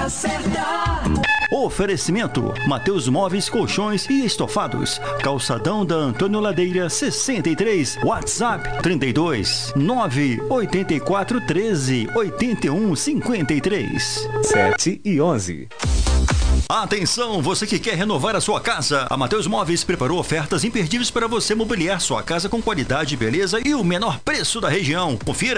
hora certa. Oferecimento: Mateus Móveis, Colchões e Estofados. Calçadão da Antônio Ladeira 63. WhatsApp 32 984 13 81 53. 7h11. Atenção, você que quer renovar a sua casa. A Mateus Móveis preparou ofertas imperdíveis para você mobiliar sua casa com qualidade, beleza e o menor preço da região. Confira.